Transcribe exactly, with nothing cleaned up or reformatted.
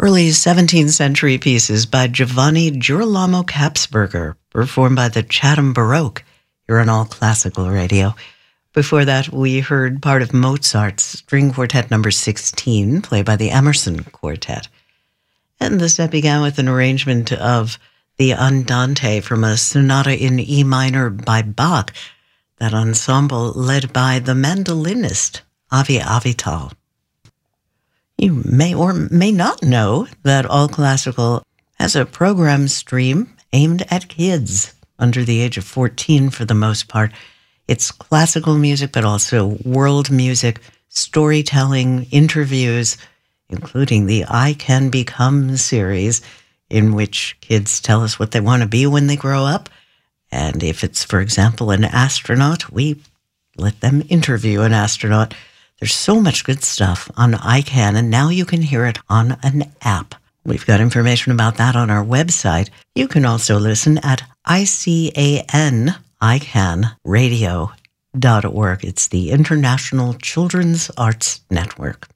Early seventeenth century pieces by Giovanni Girolamo Kapsberger, performed by the Chatham Baroque. You're on All Classical Radio. Before that, we heard part of Mozart's String Quartet number sixteen, played by the Emerson Quartet. And the set began with an arrangement of the Andante from a sonata in E minor by Bach, that ensemble led by the mandolinist Avi Avital. You may or may not know that All Classical has a program stream aimed at kids under the age of fourteen for the most part. It's classical music, but also world music, storytelling, interviews, including the I Can Become series, in which kids tell us what they want to be when they grow up. And if it's, for example, an astronaut, we let them interview an astronaut. There's so much good stuff on I CAN, and now you can hear it on an app. We've got information about that on our website. You can also listen at I C A N, I CAN radio dot org. It's the International Children's Arts Network.